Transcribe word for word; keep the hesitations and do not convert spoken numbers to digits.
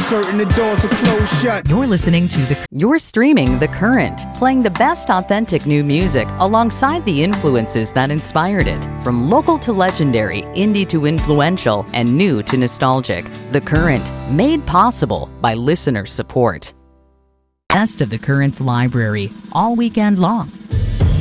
certain the doors will close shut. You're listening to the You're streaming The Current, playing the best authentic new music alongside the influences that inspired it. From local to legendary, indie to influential, and new to nostalgic. The Current, made possible by listener support. Best of The Current's library, all weekend long.